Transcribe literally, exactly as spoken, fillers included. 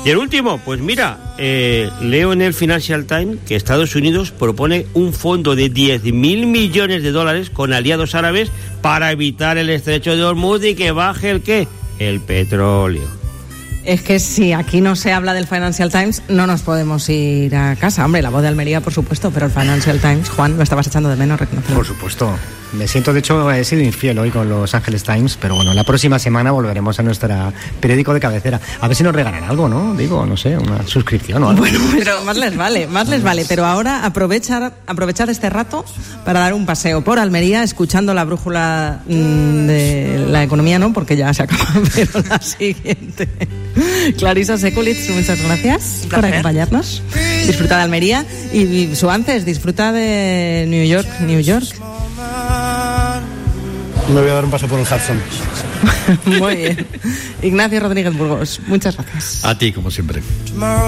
Y el último, pues mira, eh, leo en el Financial Times que Estados Unidos propone un fondo de diez mil millones de dólares con aliados árabes para evitar el estrecho de Hormuz y que baje el ¿qué? El petróleo. Es que si aquí no se habla del Financial Times, no nos podemos ir a casa. Hombre, la voz de Almería, por supuesto, pero el Financial Times, Juan, lo estabas echando de menos, reconocido. Por supuesto. Me siento, de hecho, he sido infiel hoy con Los Angeles Times, pero bueno, la próxima semana volveremos a nuestro periódico de cabecera. A ver si nos regalan algo, ¿no? Digo, no sé, una suscripción o algo. Bueno, pero más les vale, más les vale. Pero ahora aprovechar, aprovechar este rato para dar un paseo por Almería, escuchando la brújula mmm, de la economía, ¿no? Porque ya se acaba, pero la siguiente. Clarisa Sekulic, muchas gracias por acompañarnos. Disfruta de Almería y su antes, disfruta de New York, New York. Me voy a dar un paso por el Hudson. Muy bien. Ignacio Rodríguez Burgos, muchas gracias. A ti, como siempre.